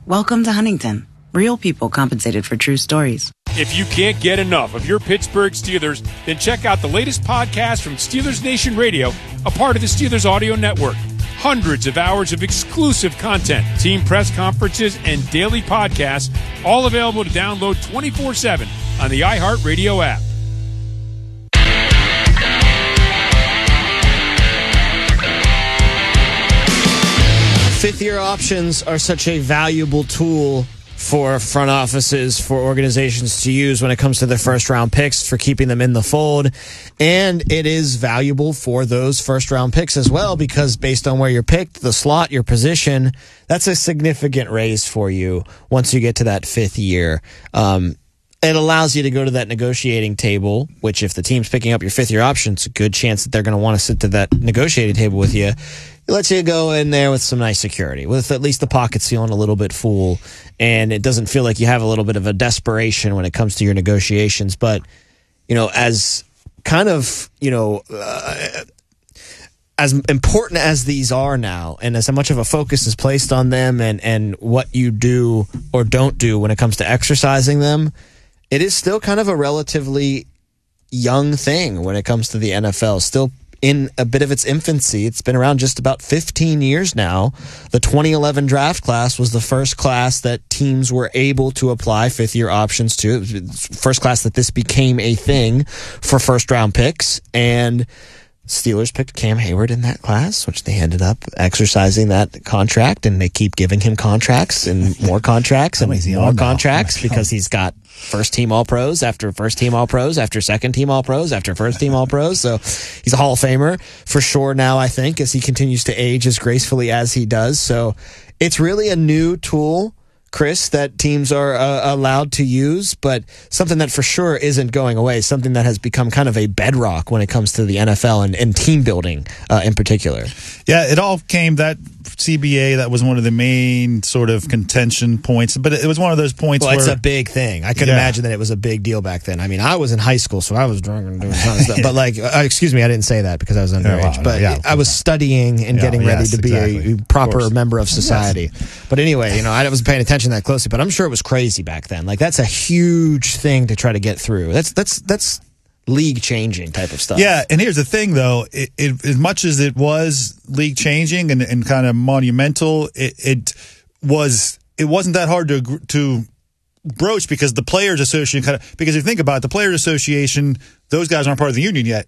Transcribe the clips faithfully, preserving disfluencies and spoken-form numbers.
Welcome to Huntington. Real people compensated for true stories. If you can't get enough of your Pittsburgh Steelers, then check out the latest podcast from Steelers Nation Radio, a part of the Steelers Audio Network. Hundreds of hours of exclusive content, team press conferences, and daily podcasts, all available to download twenty-four seven on the iHeartRadio app. Fifth-year options are such a valuable tool for front offices, for organizations to use when it comes to their first-round picks, for keeping them in the fold. And it is valuable for those first-round picks as well, because based on where you're picked, the slot, your position, that's a significant raise for you once you get to that fifth year. Um, it allows you to go to that negotiating table, which if the team's picking up your fifth-year option, it's a good chance that they're going to want to sit to that negotiating table with you. It lets you go in there with some nice security, with at least the pockets feeling a little bit full, and it doesn't feel like you have a little bit of a desperation when it comes to your negotiations. But, you know, as kind of, you know, uh, as important as these are now, and as much of a focus is placed on them and, and what you do or don't do when it comes to exercising them, it is still kind of a relatively young thing when it comes to the N F L. Still in a bit of its infancy. It's been around just about fifteen years now. The twenty eleven draft class was the first class that teams were able to apply fifth-year options to. It was the first class that this became a thing for first-round picks, and Steelers picked Cam Hayward in that class, which they ended up exercising that contract, and they keep giving him contracts and more contracts and more contracts because he's got first-team All-Pros after first-team All-Pros after second-team All-Pros after first-team All-Pros. So he's a Hall of Famer for sure now, I think, as he continues to age as gracefully as he does. So it's really a new tool, Chris, that teams are uh, allowed to use, but something that for sure isn't going away, something that has become kind of a bedrock when it comes to the N F L and, and team building uh, in particular. Yeah, it all came, that C B A, that was one of the main sort of contention points, but it was one of those points well, where... it's a big thing. I could yeah. imagine that it was a big deal back then. I mean, I was in high school, so I was drunk and doing tons of stuff. But, like, uh, excuse me, I didn't say that because I was underage. Yeah, well, but yeah, I was studying and yeah, getting ready yes, to be exactly. a proper of member of society. Yes. But anyway, you know, I wasn't paying attention that closely, but I'm sure it was crazy back then. Like, that's a huge thing to try to get through. That's that's that's league-changing type of stuff. Yeah, and here's the thing, though. It, it, as much as it was league-changing and, and kind of monumental, it, it was it wasn't that hard to to broach because the Players Association kind of, because if you think about it, the Players Association, those guys aren't part of the union yet,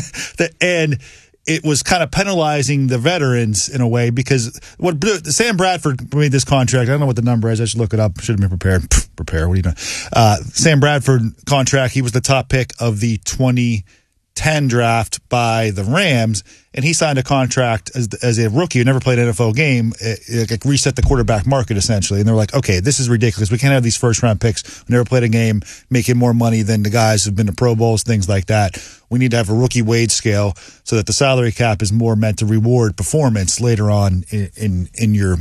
and it was kind of penalizing the veterans in a way because what Sam Bradford made this contract. I don't know what the number is. I should look it up. Should have been prepared. Pfft, prepare. What are you doing? Uh, Sam Bradford contract. He was the top pick of the twenty ten draft by the Rams, and he signed a contract as as a rookie who never played an N F L game. It, it, it reset the quarterback market essentially, and they're like, okay, this is ridiculous. We can't have these first round picks who never played a game making more money than the guys who've been to Pro Bowls, things like that. We need to have a rookie wage scale so that the salary cap is more meant to reward performance later on in in, in your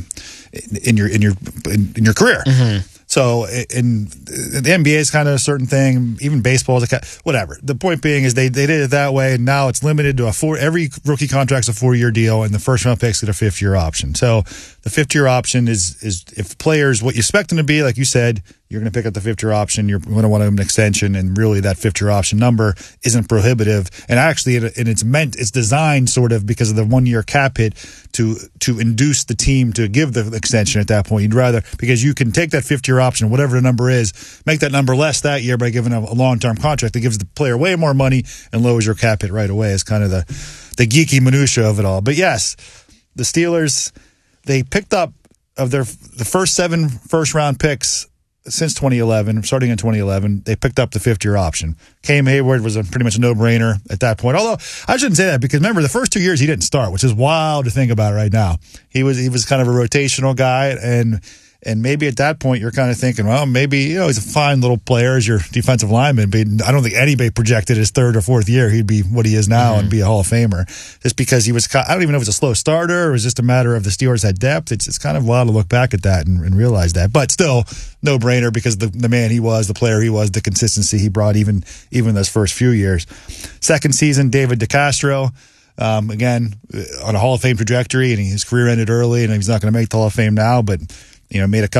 in your in your in, in your career. Mm-hmm. So, in the N B A is kind of a certain thing. Even baseball is a whatever. The point being is they, they did it that way, and now it's limited to a four. Every rookie contract's a four year deal, and the first round picks get a fifth year option. So, the fifth year option is is if players what you expect them to be, like you said, you're going to pick up the fifth year option. You're going to want an extension, and really that fifth year option number isn't prohibitive. And actually, it, and it's meant, it's designed sort of because of the one year cap hit to to induce the team to give the extension at that point. You'd rather, because you can take that fifth year option, whatever the number is, make that number less that year by giving a, a long term contract that gives the player way more money and lowers your cap hit right away. Is kind of the the geeky minutia of it all. But yes, the Steelers, they picked up of their the first seven first round picks since twenty eleven, starting in twenty eleven, they picked up the fifth-year option. Cam Hayward was a pretty much a no-brainer at that point. Although, I shouldn't say that because, remember, the first two years he didn't start, which is wild to think about right now. He was he was kind of a rotational guy, and and maybe at that point you're kind of thinking, well, maybe, you know, he's a fine little player as your defensive lineman, but I don't think anybody projected his third or fourth year he'd be what he is now mm-hmm. and be a Hall of Famer. Just because he was, I don't even know if it was a slow starter or it was just a matter of the Steelers had depth. It's, it's kind of wild to look back at that and, and realize that. But still, no brainer because the the man he was, the player he was, the consistency he brought even even those first few years. Second season, David DeCastro, um, again on a Hall of Fame trajectory, and his career ended early, and he's not going to make the Hall of Fame now, but you know made a couple.